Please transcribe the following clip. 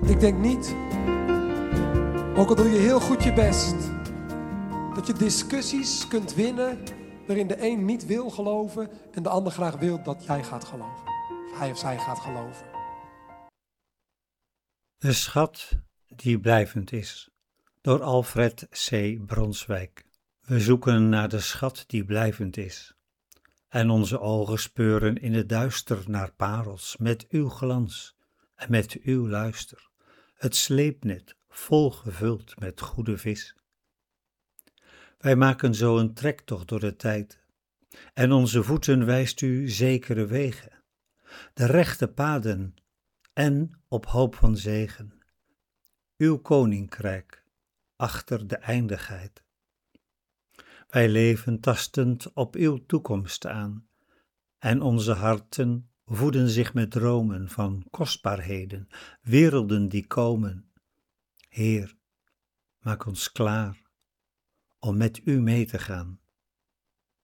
Ik denk niet, ook al doe je heel goed je best, dat je discussies kunt winnen waarin de een niet wil geloven en de ander graag wil dat jij gaat geloven. Of hij of zij gaat geloven. De schat die blijvend is, door Alfred C. Bronswijk. We zoeken naar de schat die blijvend is. En onze ogen speuren in het duister naar parels met uw glans en met uw luister. Het sleepnet vol gevuld met goede vis. Wij maken zo een trektocht door de tijd. En onze voeten wijst u zekere wegen. De rechte paden en op hoop van zegen. Uw koninkrijk achter de eindigheid. Wij leven tastend op uw toekomst aan. En onze harten voeden zich met dromen van kostbaarheden, werelden die komen. Heer, maak ons klaar om met u mee te gaan.